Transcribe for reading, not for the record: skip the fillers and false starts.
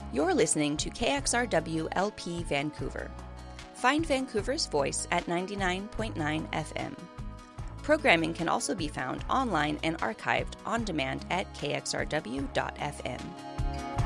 You're listening to KXRW LP Vancouver. Find Vancouver's voice at 99.9 FM. Programming can also be found online and archived on demand at kxrw.fm.